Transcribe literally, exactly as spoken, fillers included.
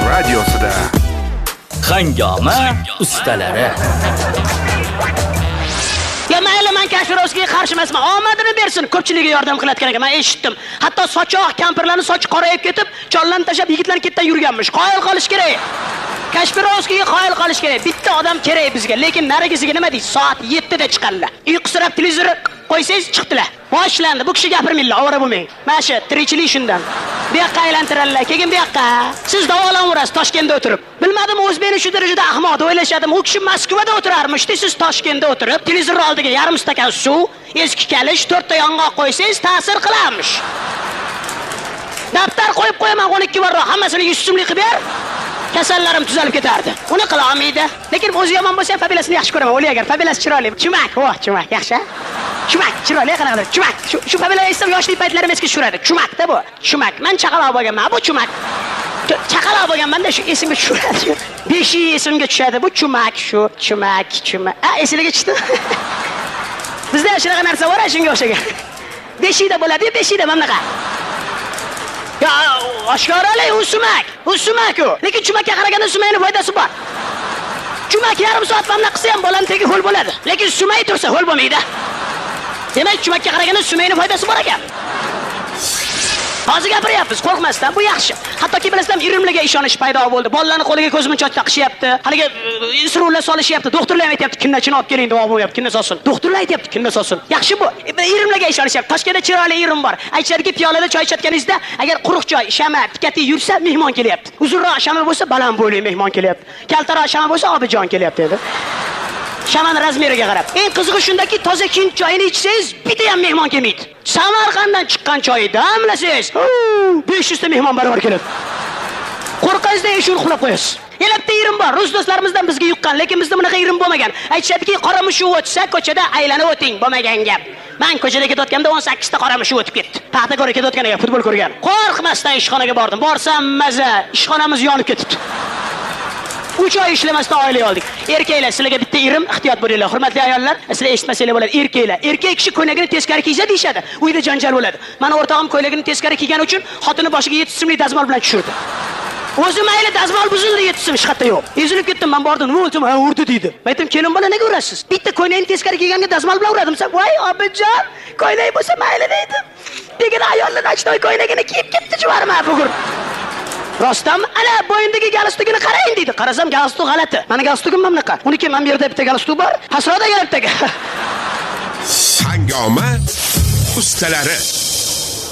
radiosida Hangoma ustalari. Ya mayli, men Kashirovskiga qarshi emasman. Omadini bersin, ko'pchilikga yordam qilayotgan ekan. Men eshitdim. Hatto sochoq kampirlarning sochi qorayib ketib, chollarni tashlab yigitlar ketdan yurganmish. Qoyil qolish kerak. Kashirovskiga qoyil qolish kerak. Bitta odam kerak bizga, lekin narigisiga nima deysiz? Soat yetti da chiqadilar. Uyqusirab televizor qo'ysangiz chiqdilar. Boshlandi. Bu kishi gapirmaylar, ovora bo'lmang. Mana shu tirikchilik shundan. Bu yoqqa aylantiradilar. Keyin bu yoqqa. Siz davolanverasiz Toshkentda o'tirib. Bilmadim, o'zbekni shu darajada ahmoq deb o'ylashadim. U kishi Moskvada o'tirarmish, siz Toshkentda o'tirib, televizor oldiga yarim stakan suv, eski kalish, to'rtta yong'oq qo'ysangiz ta'sir qilarmish. Daftar qo'yib qo'yaman o'n ikki barroq, hammasini yuz so'mlik qilib ber. Kasallarim tuzalib ketardi. Uni qila olmaydi. Lekin o'zi yomon bo'lsa ham fabilasini yaxshi ko'raman. O'li agar fabilasi chiroyli. Chumak, voh, chumak, yaxshi. Chumak, chiroyli qanaqa? Chumak. Shu shu fabilani eshitsam yoshlik paytlarim esga tushiradi. Chumakda bu. Chumak. Men chaqaloq bo'lganman. Bu chumak. Chaqaloq bo'lganman-da shu esimga tushiradi. besh yil esimga tushadi. Bu chumak, shu chumak, chumak. A, esiga tushdi. Bizda shunaqa narsa bor, shunga o'xshagan. besh yilda bo'ladi, besh yilda mamlaqa. Ya, oshkoralik u sumak. U sumak u. Lekin chumakka qaraganda sumakning foydasi bor. Chumak yarim soat mamla qilsa ham bolam tegi ho'l bo'ladi. Lekin sumay tursa ho'l bo'lmaydi. Demak, chumakka qaraganda sumakning foydasi bor ekan. Hozir gapiryapmiz, qo'rqmasdan, bu yaxshi. Hattoki bilasizlar, irimlarga ishonish paydo bo'ldi. Bolalarning qo'liga ko'zmunchoq taqishyapti. Haligi insullar solishyapti. Doktorlar aytayapti, kinnachini olib keling, davo bo'lyapti, kinna solsin. Doktorlar aytayapti, kinna solsin. Yaxshi bu. Irimlarga ishonishyapti. Toshkentda chiroyli irim bor. Aytishadiki, piyolada choy ichayotganingizda, agar quruq choy, shama, pikati yursa, mehmon kelyapti. Uzunroq shama bo'lsa, baland bo'yli mehmon kelyapti. Kaltaroq shama bo'lsa, obijon kelyapti dedi. Shaman razmeriga qarab. Eng qizig'i shundaki, toza hind choyini ichsangiz, bitta ham mehmon kelmaydi. Samarqanddan chiqqan choyni damlasangiz, besh yuz ta mehmon barobar keladi. Qo'rqaysizda eshuni uxlab qo'yasiz. Yana bitta irim bor. Rus do'stlarimizdan bizga yuqqan, lekin bizda bunaqa irim bo'lmagan. Aytishadiki, qora mushuv o'tsa, ko'chada aylanib o'ting, bo'lmagan gap. Men ko'chada ketayotganda o'n sakkiz ta qora mushuv o'tib ketdi. Paxtakor ketayotgan ekan, futbol ko'rgan. Qo'rqmasdan ishxonaga bordim. Borsam maza, ishxonamiz yonib ketibdi. uch oy ishlamasdan oila oldik. Erkaklar, sizlarga bitta irim, ehtiyot bo'linglar. Hurmatli ayollar, sizlar eshitmasanglar bo'ladi. Erkaklar, erkak kishi ko'ylagini teskari kiysa deyshadi. Uyda janjal bo'ladi. Mana o'rtog'im ko'ylagini teskari kiygan uchun xotini boshiga yetti so'mlik dazmol bilan tushirdi. O'zi mayli dazmol buzildi, yetti so'm hech qayerda yo'q. Ezilib ketdim, men bordim, nima bo'ldi? Ha, urdi deydi. Aytdim, kelin bola nega urasiz? Bitta ko'ylagini teskari kiyganga dazmol bilan uradim. Sen, "Voy, obijon, ko'ylak bo'lsa mayli" deydi. Degan ayollar achtoy ko'ylagini kiyib ketdi juvarma bugun. Rostam, ana bo'yindagi galstukini qarang dedi. Qarasam galstuk g'alati. Mana galstukim mamlaqa. Uniki men bu yerda bitta galstuk bor. Pasroqda galaktaga. Hangoma ustalari.